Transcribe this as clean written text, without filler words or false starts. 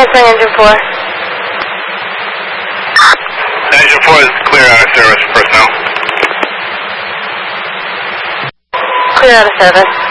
Answering engine 4. Engine 4 is clear out of service for personnel. Clear out of service.